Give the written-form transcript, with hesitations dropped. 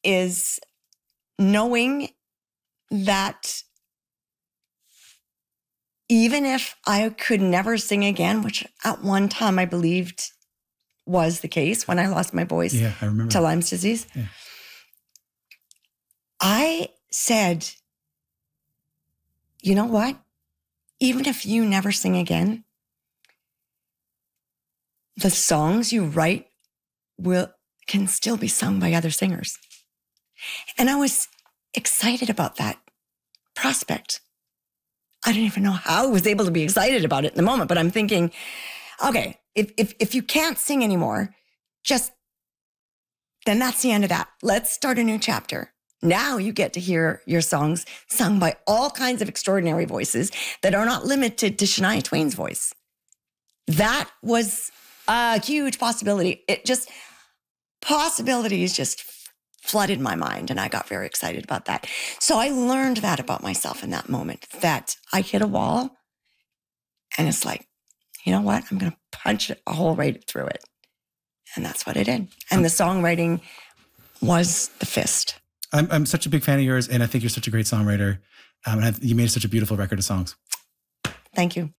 is knowing that even if I could never sing again, which at one time I believed was the case when I lost my voice to Lyme's disease, I said, you know what? Even if you never sing again, the songs you write can still be sung by other singers. And I was excited about that prospect. I didn't even know how I was able to be excited about it in the moment, but I'm thinking, okay, if you can't sing anymore, then that's the end of that. Let's start a new chapter. Now you get to hear your songs sung by all kinds of extraordinary voices that are not limited to Shania Twain's voice. That was a huge possibility. Possibilities just flooded my mind, and I got very excited about that. So I learned that about myself in that moment, that I hit a wall, and it's like, you know what? I'm going to punch a hole right through it. And that's what I did. And the songwriting was the fist. I'm such a big fan of yours, and I think you're such a great songwriter. And you made such a beautiful record of songs. Thank you.